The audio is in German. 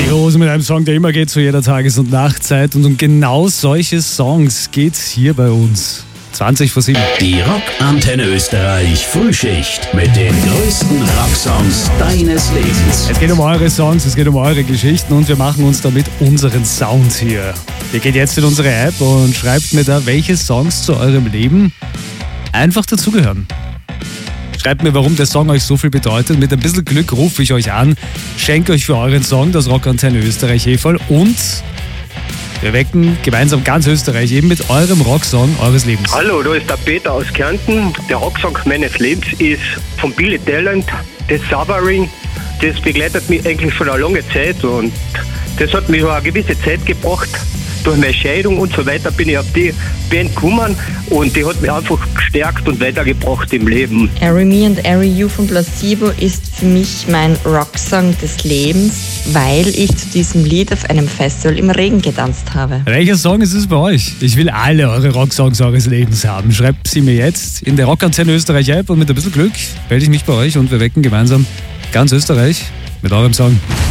Rose mit einem Song, der immer geht zu jeder Tages- und Nachtzeit. Und um genau solche Songs geht's hier bei uns. 20 vor 7. Die Rockantenne Österreich Frühschicht mit den größten Rocksongs deines Lebens. Es geht um eure Songs, es geht um eure Geschichten und wir machen uns damit unseren Sound hier. Ihr geht jetzt in unsere App und schreibt mir da, welche Songs zu eurem Leben einfach dazugehören. Schreibt mir, warum der Song euch so viel bedeutet. Mit ein bisschen Glück rufe ich euch an, schenke euch für euren Song das Rockantenne Österreich Heferl und wir wecken gemeinsam ganz Österreich eben mit eurem Rocksong eures Lebens. Hallo, da ist der Peter aus Kärnten. Der Rocksong meines Lebens ist von Billy Talent, das Suffering. Das begleitet mich eigentlich schon eine lange Zeit und das hat mich eine gewisse Zeit gebracht. Durch meine Scheidung und so weiter bin ich auf die Band gekommen und die hat mich einfach gestärkt und weitergebracht im Leben. Airy Me and Airy You von Placebo ist für mich mein Rocksong des Lebens, weil ich zu diesem Lied auf einem Festival im Regen getanzt habe. Welcher Song ist es bei euch? Ich will alle eure Rocksongs eures Lebens haben. Schreibt sie mir jetzt in der Rockantenne Österreich App und mit ein bisschen Glück melde ich mich bei euch und wir wecken gemeinsam ganz Österreich mit eurem Song.